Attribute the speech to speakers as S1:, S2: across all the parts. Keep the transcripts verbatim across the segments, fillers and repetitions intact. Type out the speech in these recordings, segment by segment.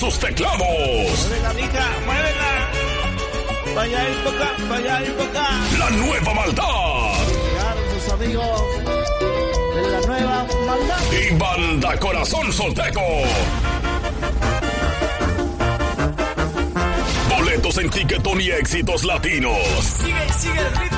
S1: sus teclados.
S2: ¡Muévela, mija! ¡Muévela! ¡Vaya y toca! ¡Vaya y toca!
S1: La nueva maldad.
S2: Llegaron sus amigos de la nueva maldad.
S1: Y Banda Corazón Solteco. Boletos en Tiquetón y Éxitos Latinos.
S2: Sigue, sigue el ritmo.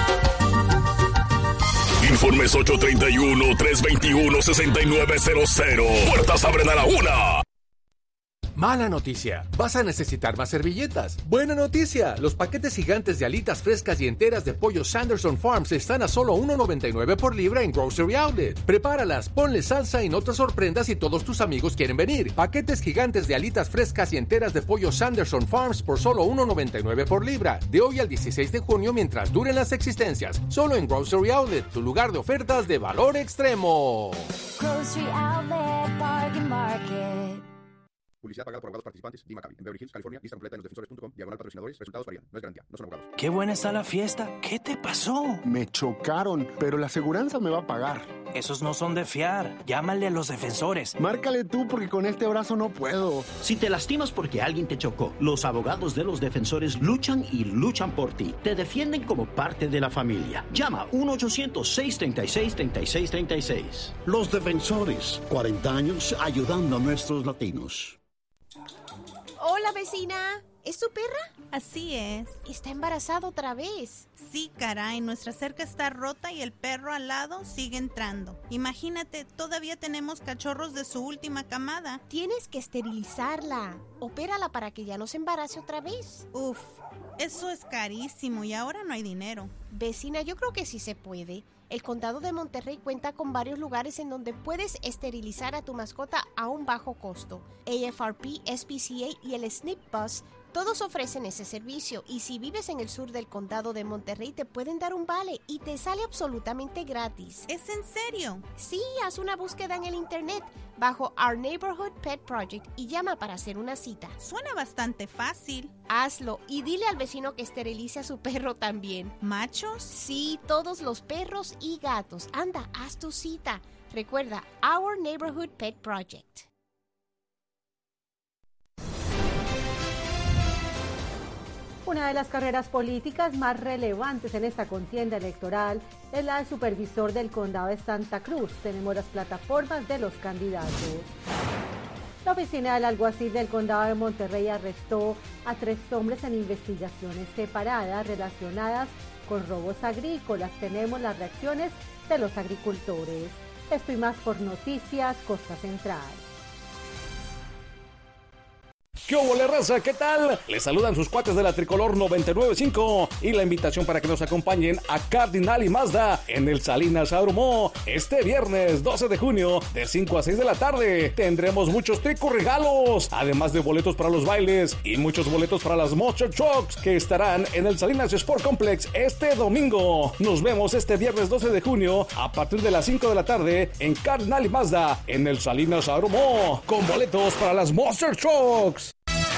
S1: Informes ocho tres uno, tres dos uno, seis nueve cero cero. Puertas abren a la una.
S3: Mala noticia, vas a necesitar más servilletas. Buena noticia, los paquetes gigantes de alitas frescas y enteras de pollo Sanderson Farms están a solo uno noventa y nueve por libra en Grocery Outlet. Prepáralas, ponle salsa y no te sorprendas si todos tus amigos quieren venir. Paquetes gigantes de alitas frescas y enteras de pollo Sanderson Farms por solo uno noventa y nueve por libra. De hoy al dieciséis de junio mientras duren las existencias. Solo en Grocery Outlet, tu lugar de ofertas de valor extremo.
S4: Grocery Outlet, Bargain Market.
S5: Publicidad pagada por abogados participantes. D. Maccabi. En Beverly Hills, California. Lista completa en losdefensores punto com. Diagonal patrocinadores. Resultados varían. No es garantía. No son abogados.
S6: Qué buena está la fiesta. ¿Qué te pasó?
S7: Me chocaron, pero la aseguranza me va a pagar.
S6: Esos no son de fiar. Llámale a los defensores.
S7: Márcale tú porque con este brazo no puedo.
S8: Si te lastimas porque alguien te chocó, los abogados de los defensores luchan y luchan por ti. Te defienden como parte de la familia. Llama uno ochocientos, seis tres seis, tres seis tres seis.
S9: Los defensores. cuarenta años ayudando a nuestros latinos.
S10: Hola, vecina. ¿Es tu perra?
S11: Así es.
S10: Está embarazada otra vez.
S11: Sí, caray, nuestra cerca está rota y el perro al lado sigue entrando. Imagínate, todavía tenemos cachorros de su última camada.
S10: Tienes que esterilizarla. Opérala para que ya no se embarace otra vez.
S11: Uf, eso es carísimo y ahora no hay dinero.
S10: Vecina, yo creo que sí se puede. El condado de Monterrey cuenta con varios lugares en donde puedes esterilizar a tu mascota a un bajo costo. A F R P, S P C A y el S N P Bus todos ofrecen ese servicio y si vives en el sur del condado de Monterrey te pueden dar un vale y te sale absolutamente gratis.
S11: ¿Es en serio?
S10: Sí, haz una búsqueda en el internet bajo Our Neighborhood Pet Project y llama para hacer una cita.
S11: Suena bastante fácil.
S10: Hazlo y dile al vecino que esterilice a su perro también.
S11: ¿Machos?
S10: Sí, todos los perros y gatos. Anda, haz tu cita. Recuerda, Our Neighborhood Pet Project.
S12: Una de las carreras políticas más relevantes en esta contienda electoral es la de supervisor del condado de Santa Cruz. Tenemos las plataformas de los candidatos. La oficina del alguacil del condado de Monterrey arrestó a tres hombres en investigaciones separadas relacionadas con robos agrícolas. Tenemos las reacciones de los agricultores. Esto y más por Noticias Costa Central.
S13: ¿Qué hubo, raza? ¿Qué tal? Les saludan sus cuates de la Tricolor noventa y nueve punto cinco y la invitación para que nos acompañen a Cardinal y Mazda en el Salinas Abrumó este viernes doce de junio de cinco a seis de la tarde. Tendremos muchos tricos regalos, además de boletos para los bailes y muchos boletos para las Monster Trucks que estarán en el Salinas Sport Complex este domingo. Nos vemos este viernes doce de junio a partir de las cinco de la tarde en Cardinal y Mazda en el Salinas Abrumó con boletos para las Monster Trucks.